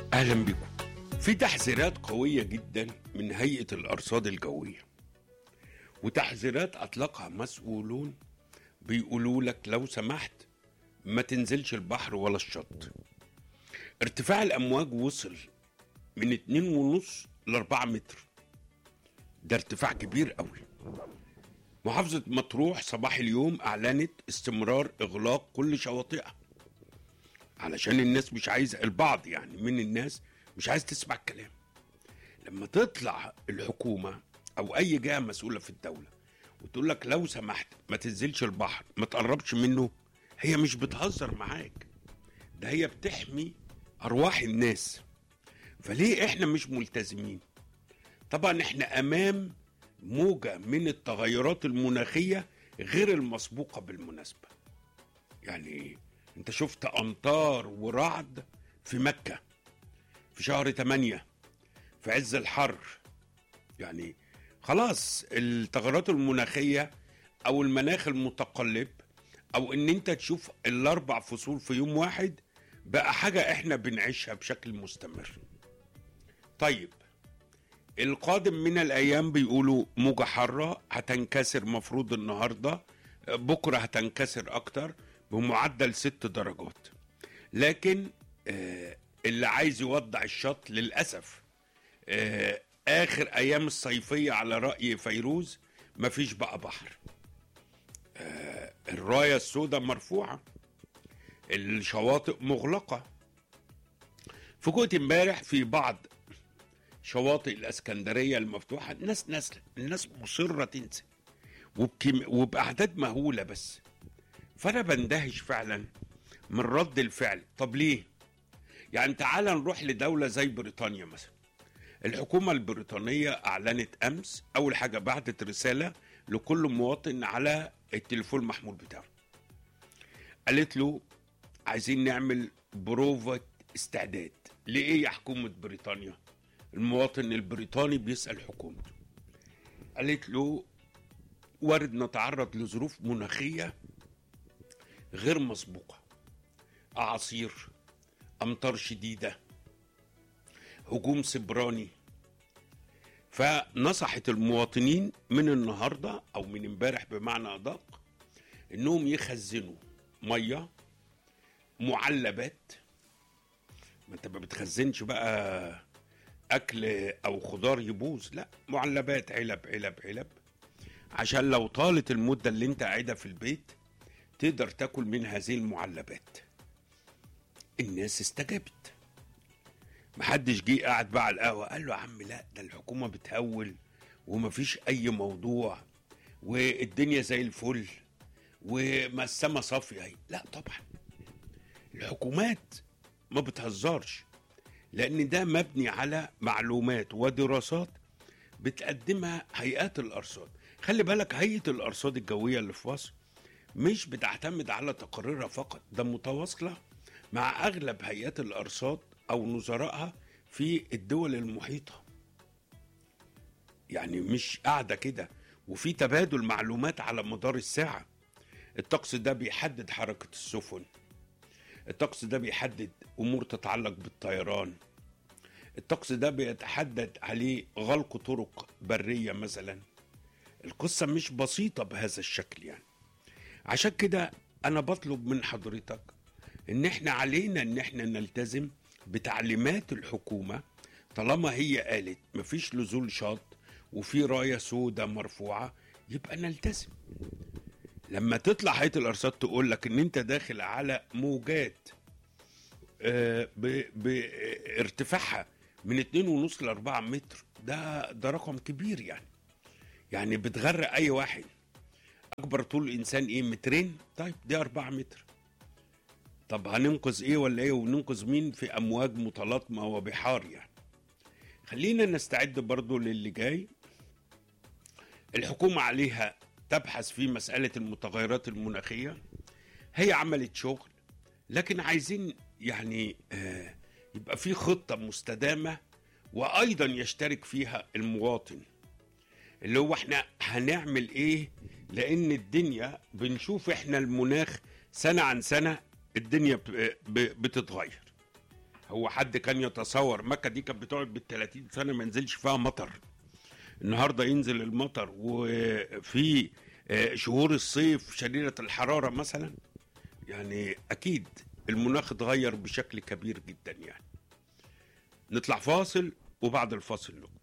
أهلا بكم. في تحذيرات قوية جدا من هيئة الأرصاد الجوية، وتحذيرات أطلقها مسؤولون بيقولوا لك لو سمحت ما تنزلش البحر ولا الشط. ارتفاع الأمواج وصل من 2.5 ل4 متر، ده ارتفاع كبير قوي. محافظة مطروح صباح اليوم أعلنت استمرار إغلاق كل شواطئها علشان الناس مش عايزة، البعض يعني من الناس مش عايز تسمع الكلام. لما تطلع الحكومة أو أي جهة مسؤولة في الدولة وتقول لك لو سمحت ما تنزلش البحر ما تقربش منه، هي مش بتهزر معاك، ده هي بتحمي أرواح الناس. فليه إحنا مش ملتزمين؟ طبعا إحنا أمام موجة من التغيرات المناخية غير المسبوقة بالمناسبة. يعني انت شفت أمطار ورعد في مكة في شهر 8 في عز الحر. يعني خلاص التغيرات المناخية أو المناخ المتقلب أو إن أنت تشوف ال4 فصول في يوم واحد بقى حاجة إحنا بنعيشها بشكل مستمر. طيب القادم من الأيام بيقولوا موجة حارة هتنكسر، مفروض النهاردة، بكرة هتنكسر أكتر بمعدل 6 درجات. لكن اللي عايز يوضع الشط للأسف آخر أيام الصيفية على رأي فيروز مفيش بقى بحر. الراية السوداء مرفوعة، الشواطئ مغلقة. فوجئت امبارح في بعض شواطئ الاسكندريه المفتوحه الناس مصره تنزل وباعداد مهوله. بس فانا بندهش فعلا من رد الفعل. طب ليه؟ يعني تعال نروح لدوله زي بريطانيا مثلا. الحكومه البريطانيه اعلنت امس، اول حاجه بعتت رساله لكل مواطن على التليفون المحمول بتاعه، قالت له عايزين نعمل بروفة استعداد. لإيه يا حكومة بريطانيا؟ المواطن البريطاني بيسأل حكومته. قالت له وارد نتعرض لظروف مناخية غير مسبوقة، أعاصير، أمطار شديدة، هجوم سبراني. فنصحت المواطنين من النهاردة أو من امبارح بمعنى أدق إنهم يخزنوا مية، معلبات. ما انت ما بتخزنش بقى اكل او خضار يبوظ، لا، معلبات، علب علب علب، عشان لو طالت المدة اللي انت قاعدة في البيت تقدر تاكل من هذه المعلبات. الناس استجابت، محدش جه قاعد بقى على القهوة قال له يا عم لا ده الحكومة بتهول ومفيش اي موضوع والدنيا زي الفل وما السما صافية اهي. لا طبعا الحكومات ما بتهزرش، لأن ده مبني على معلومات ودراسات بتقدمها هيئات الأرصاد. خلي بالك هيئة الأرصاد الجوية اللي في مصر مش بتعتمد على تقاريرها فقط، ده متواصلة مع أغلب هيئات الأرصاد أو نظرائها في الدول المحيطة. يعني مش قاعدة كده، وفي تبادل معلومات على مدار الساعة. الطقس ده بيحدد حركة السفن، الطقس ده بيحدد أمور تتعلق بالطيران، الطقس ده بيتحدد عليه غلق طرق برية مثلا. القصة مش بسيطة بهذا الشكل يعني. عشان كده أنا بطلب من حضرتك إن إحنا علينا إن إحنا نلتزم بتعليمات الحكومة. طالما هي قالت مفيش نزول شط وفي راية سودة مرفوعة يبقى نلتزم. لما تطلع هيئة الأرصاد تقول لك إن أنت داخل على موجات بارتفاعها من 2.5 ل4 متر، ده رقم كبير يعني بتغرق أي واحد. أكبر طول الإنسان إيه؟ 2 متر. طيب دي 4 متر. طب هننقذ إيه ولا إيه؟ وننقذ مين في أمواج متلاطمة وبحار يعني؟ خلينا نستعد برضو للي جاي. الحكومة عليها تبحث في مسألة المتغيرات المناخية. هي عملت شغل، لكن عايزين يعني يبقى في خطة مستدامة وأيضا يشترك فيها المواطن، اللي هو احنا هنعمل ايه. لأن الدنيا بنشوف احنا المناخ سنة عن سنة الدنيا بتتغير. هو حد كان يتصور مكة دي كانت بتقعد بال30 سنة ما ينزلش فيها مطر؟ النهارده ينزل المطر، وفي شهور الصيف شديدة الحرارة مثلا. يعني أكيد المناخ اتغير بشكل كبير جدا يعني. نطلع فاصل، وبعد الفاصل نكمل.